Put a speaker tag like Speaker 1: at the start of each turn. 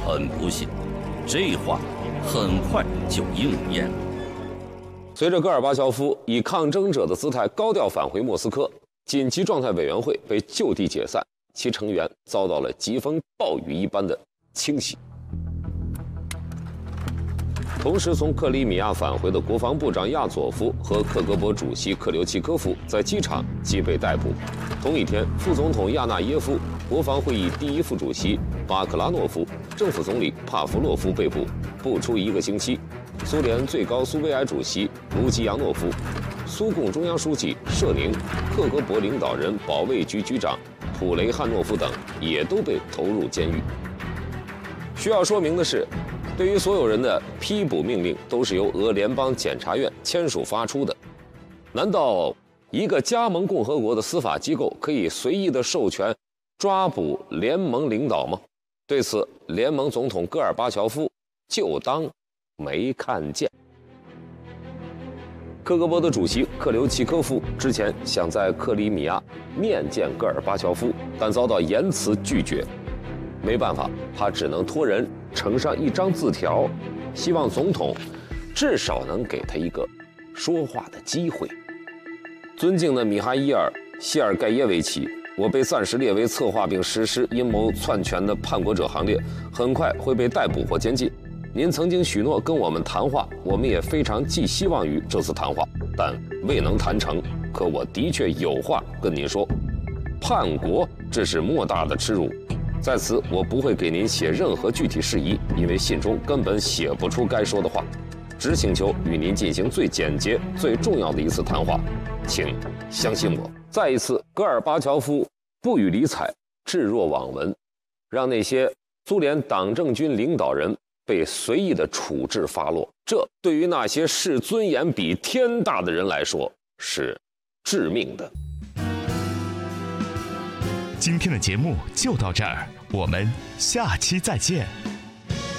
Speaker 1: 很不幸，这话很快就应验了。随着戈尔巴乔夫以抗争者的姿态高调返回莫斯科，紧急状态委员会被就地解散，其成员遭到了疾风暴雨一般的清洗。同时，从克里米亚返回的国防部长亚佐夫和克格勃主席克留奇科夫在机场即被逮捕。同一天，副总统亚纳耶夫、国防会议第一副主席巴克拉诺夫、政府总理帕夫洛夫被捕。不出1个星期，苏联最高苏维埃主席卢基扬诺夫、苏共中央书记舍宁、克格勃领导人保卫局局长普雷汉诺夫等也都被投入监狱。需要说明的是，对于所有人的批捕命令都是由俄联邦检察院签署发出的。难道一个加盟共和国的司法机构可以随意的授权抓捕联盟领导吗？对此，联盟总统戈尔巴乔夫就当没看见。克格勃的主席克留奇科夫之前想在克里米亚面见戈尔巴乔夫，但遭到严词拒绝。没办法，他只能托人呈上一张字条，希望总统至少能给他一个说话的机会。尊敬的米哈伊尔·谢尔盖耶维奇，我被暂时列为策划并实施阴谋篡权的叛国者行列，很快会被逮捕或监禁。您曾经许诺跟我们谈话，我们也非常寄希望于这次谈话，但未能谈成。可我的确有话跟您说，叛国这是莫大的耻辱。在此，我不会给您写任何具体事宜，因为信中根本写不出该说的话，只请求与您进行最简洁、最重要的一次谈话，请相信我。再一次，戈尔巴乔夫不予理睬，置若罔闻，让那些苏联党政军领导人被随意的处置发落。这对于那些视尊严比天大的人来说是致命的。
Speaker 2: 今天的节目就到这儿，我们下期再见。